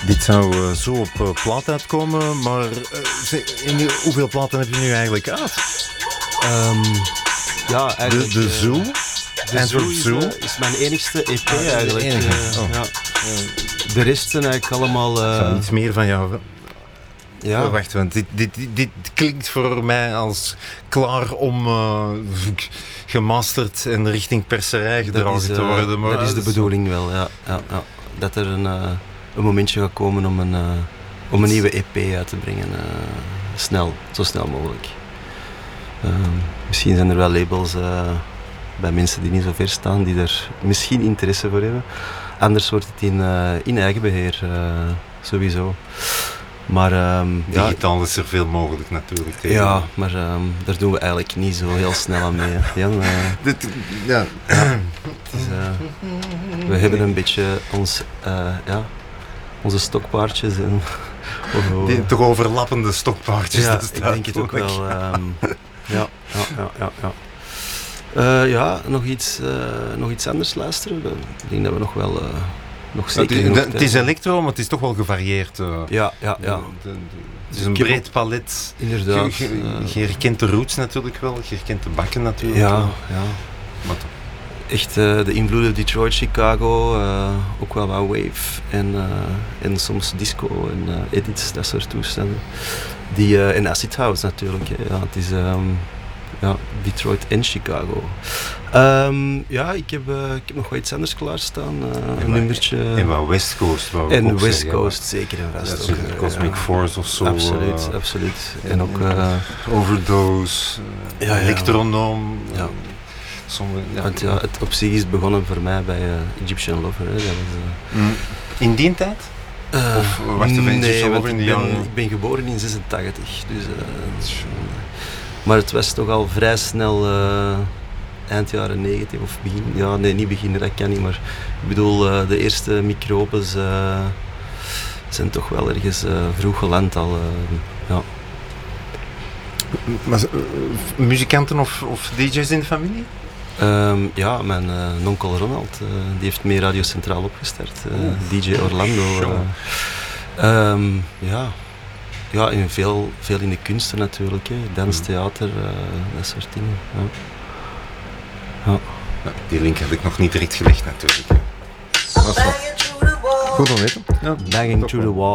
Dit zou zo op plaat uitkomen, maar hoeveel platen heb je nu eigenlijk uit? Ja, eigenlijk... De Zoo? De Zoo is mijn enigste EP eigenlijk. Ja. De rest zijn eigenlijk allemaal... Iets meer van jou. Ja. Wacht, want dit klinkt voor mij als klaar om gemasterd en richting perserij gedragen te worden. Maar dat is de bedoeling wel, ja. Dat er een momentje gaat komen om een nieuwe EP uit te brengen. Zo snel mogelijk. Misschien zijn er wel labels bij mensen die niet zo ver staan, die er misschien interesse voor hebben. Anders wordt het in eigen beheer, sowieso. Maar digitaal is er veel mogelijk natuurlijk. Ja, maar daar doen we eigenlijk niet zo heel snel aan mee. Jan, we hebben een beetje onze stokpaardjes en die toch overlappende stokpaardjes. Ja, dat is ik denk het ook wel. Nog iets anders luisteren. Ik denk dat we nog wel. Nog zeker het is electro, maar het is toch wel gevarieerd. Ja. Het is een breed palet. Inderdaad. Je herkent de roots natuurlijk wel, je herkent de bakken natuurlijk. Ja. Maar echt de invloeden Detroit, Chicago, ook wel wat wave en soms disco en edits, dat soort toestanden. En acid house natuurlijk. Ja, het is Detroit en Chicago. Ik heb nog wat iets anders klaarstaan. Een nummertje. En wat West Coast. En West Coast, zeker en vast. Cosmic Force of zo. Absoluut. En ook... Overdose, Electronoom. Ja. Want het op zich is begonnen voor mij bij Egyptian Lover. Hè. Dat was, in die tijd? Of wacht even, nee, want ik ben geboren in 86. Dus, maar het was toch al vrij snel eind jaren 90 of begin. Ja, nee, niet beginnen, dat kan niet. Maar ik bedoel, de eerste microbes zijn toch wel ergens vroeg geland al. Maar, muzikanten of DJ's in de familie? Mijn onkel Ronald, die heeft mee Radio Centraal opgestart. DJ Orlando. En veel in de kunsten natuurlijk. Dans, theater, dat soort dingen. Ja. Die link heb ik nog niet direct gelegd natuurlijk. Dat is goed om weten. Banging through the wall.